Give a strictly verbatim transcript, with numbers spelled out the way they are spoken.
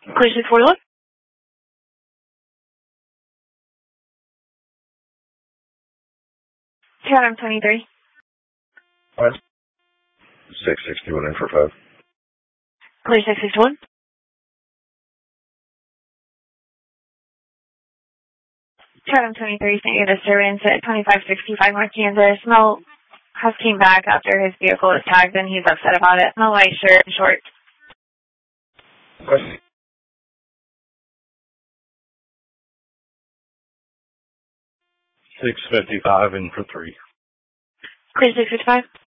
Clear six forty-one. Chatham twenty-three. What? six sixty-one in for five. Clear six sixty-one. Chatham twenty-three, sent you a disturbance at twenty-five sixty-five North Kansas. Mel has came back after his vehicle was tagged and he's upset about it. No white shirt and shorts. What? six fifty-five in for three. Clear six fifty-five.